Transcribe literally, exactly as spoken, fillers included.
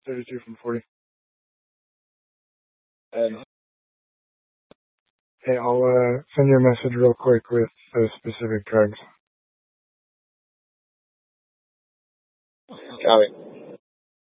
thirty-two from forty. And Hey, I'll uh, send you a message real quick with those specific drugs. Copy.